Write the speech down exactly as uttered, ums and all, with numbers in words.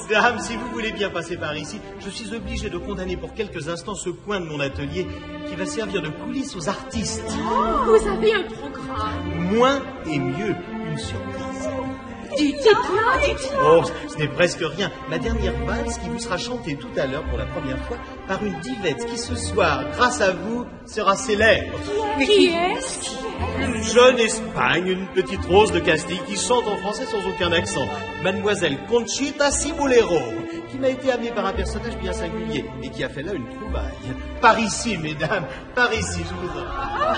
Dame, si vous voulez bien passer par ici, je suis obligé de condamner pour quelques instants ce coin de mon atelier qui va servir de coulisses aux artistes. Oh, vous avez un programme. Moins et mieux, une surprise. Dites-moi, dites-moi. Oh, ce n'est presque rien. Ma dernière valse qui vous sera chantée tout à l'heure pour la première fois par une divette qui ce soir, grâce à vous, sera célèbre. Qui est-ce? Une jeune Espagne, une petite rose de Castille qui chante en français sans aucun accent. Mademoiselle Conchita Cibolero, qui m'a été amenée par un personnage bien singulier et qui a fait là une trouvaille. Par ici, mesdames, par ici, je vous en prie.